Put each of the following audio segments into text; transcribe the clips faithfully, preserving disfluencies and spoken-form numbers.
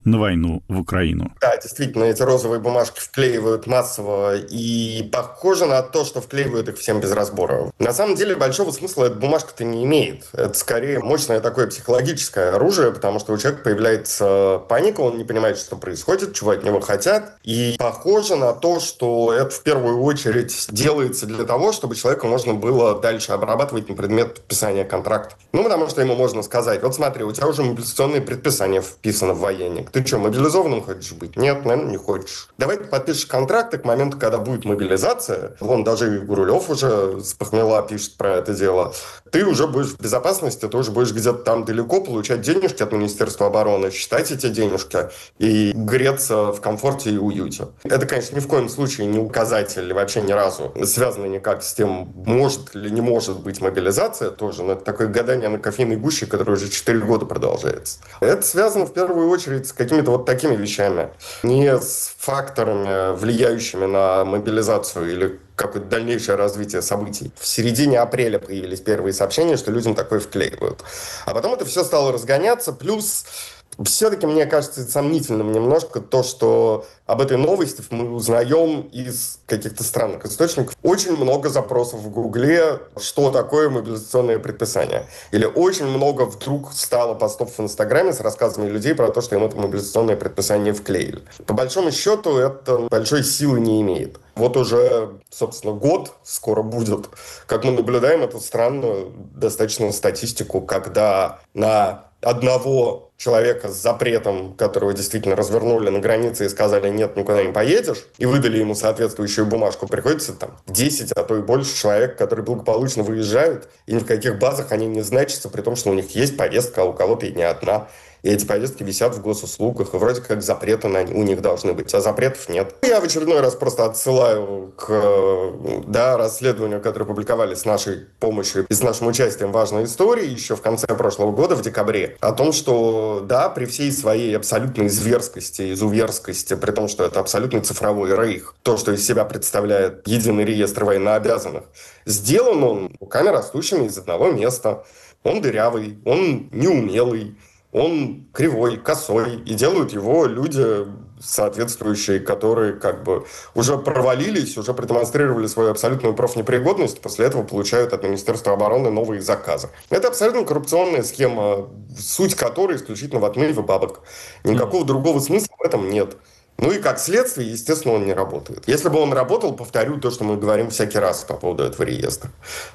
на войну в Украину. Да, действительно, эти розовые бумажки вклеивают массово, и похоже на то, что вклеивают их всем без разбора. На самом деле, большого смысла эта бумажка-то не имеет. Это скорее мощное такое психологическое оружие, потому что у человека появляется паника, он не понимает, что происходит, чего от него хотят. И похоже на то, что это в первую очередь делается для того, чтобы человека можно было дальше обрабатывать на предмет подписания контракта. Ну, потому что ему можно сказать: вот смотри, у тебя уже мобилизационные предписания вписаны в военник. Ты что, мобилизованным хочешь быть? Нет, наверное, не хочешь. Давай ты подпишешь контракт, и к моменту, когда будет мобилизация, вон даже и Гурулев уже с похмела пишет про это дело, ты уже будешь в безопасности, ты уже будешь где-то там далеко получать денежки от Министерства обороны, считать эти денежки и греться в комфорте и уюте. Это, конечно, ни в коем случае не указатель вообще ни разу, связано никак с тем, может или не может быть мобилизация тоже, но это такое гадание на кофейной гуще, которое уже четыре года продолжается. Это связано в первую очередь с какими-то вот такими вещами, не с факторами, влияющими на мобилизацию или какое-то дальнейшее развитие событий. В середине апреля появились первые сообщения, что людям такое вклеивают. А потом это все стало разгоняться, плюс все-таки, мне кажется, сомнительным немножко то, что об этой новости мы узнаем из каких-то странных источников. Очень много запросов в Гугле, что такое мобилизационное предписание. Или очень много вдруг стало постов в Инстаграме с рассказами людей про то, что им это мобилизационное предписание вклеили. По большому счету, это большой силы не имеет. Вот уже, собственно, год скоро будет, как мы наблюдаем эту странную достаточно статистику, когда на одного человека с запретом, которого действительно развернули на границе и сказали: нет, никуда не поедешь, и выдали ему соответствующую бумажку, приходится там десять, а то и больше человек, которые благополучно выезжают, и ни в каких базах они не значатся, при том, что у них есть повестка, а у кого-то и не одна. И эти повестки висят в госуслугах, и вроде как запреты на, у них должны быть, а запретов нет. Я в очередной раз просто отсылаю к да, расследованию, которое публиковали с нашей помощью и с нашим участием «Важной истории» еще в конце прошлого года, в декабре, о том, что да, при всей своей абсолютной зверскости, изуверскости, при том, что это абсолютный цифровой рейх, то, что из себя представляет единый реестр военнообязанных, сделан он руками растущими из одного места. Он дырявый, он неумелый, он кривой, косой, и делают его люди соответствующие, которые как бы уже провалились, уже продемонстрировали свою абсолютную профнепригодность, после этого получают от Министерства обороны новые заказы. Это абсолютно коррупционная схема, суть которой исключительно в отмыве бабок. Никакого другого смысла в этом нет. Ну и как следствие, естественно, он не работает. Если бы он работал, повторю то, что мы говорим всякий раз по поводу этого реестра,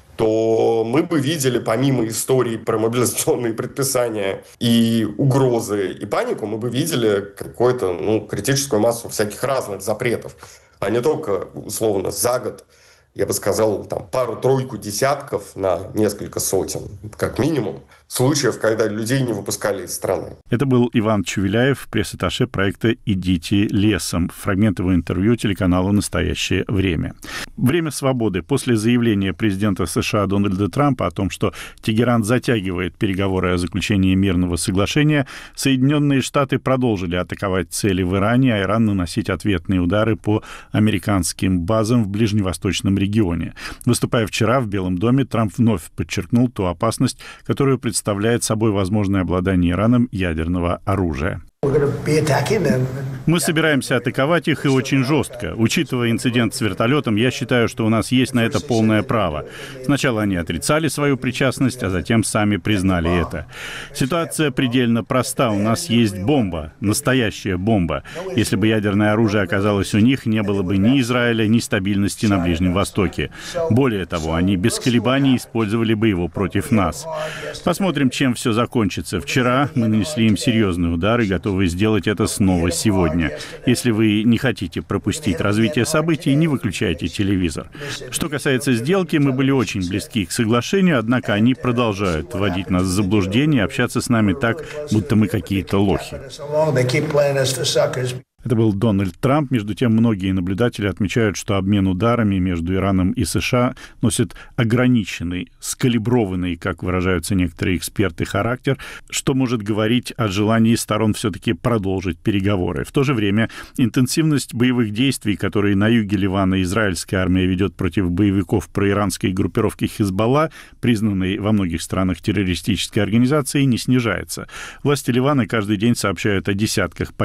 то мы бы видели, помимо истории про мобилизационные предписания и угрозы, и панику, мы бы видели какую-то ну, критическую массу всяких разных запретов, а не только, условно, за год, я бы сказал, там, пару-тройку десятков на несколько сотен, как минимум, случаев, когда людей не выпускали из страны. Это был Иван Чувеляев, пресс-атташе проекта «Идите лесом». Фрагмент его интервью телеканалу «Настоящее время». Время свободы. После заявления президента США Дональда Трампа о том, что Тегеран затягивает переговоры о заключении мирного соглашения, Соединенные Штаты продолжили атаковать цели в Иране, а Иран наносить ответные удары по американским базам в ближневосточном регионе. Выступая вчера в Белом доме, Трамп вновь подчеркнул ту опасность, которую представляет собой возможное обладание Ираном ядерного оружия. Мы собираемся атаковать их и очень жестко. Учитывая инцидент с вертолетом, я считаю, что у нас есть на это полное право. Сначала они отрицали свою причастность, а затем сами признали это. Ситуация предельно проста. У нас есть бомба, настоящая бомба. Если бы ядерное оружие оказалось у них, не было бы ни Израиля, ни стабильности на Ближнем Востоке. Более того, они без колебаний использовали бы его против нас. Посмотрим, чем все закончится. Вчера мы нанесли им серьезный удар и готовы сделать это снова сегодня. Если вы не хотите пропустить развитие событий, не выключайте телевизор. Что касается сделки, мы были очень близки к соглашению, однако они продолжают вводить нас в заблуждение и общаться с нами так, будто мы какие-то лохи. Это был Дональд Трамп. Между тем, многие наблюдатели отмечают, что обмен ударами между Ираном и США носит ограниченный, скалиброванный, как выражаются некоторые эксперты, характер, что может говорить о желании сторон все-таки продолжить переговоры. В то же время интенсивность боевых действий, которые на юге Ливана израильская армия ведет против боевиков проиранской группировки Хизбалла, признанной во многих странах террористической организацией, не снижается. Власти Ливана каждый день сообщают о десятках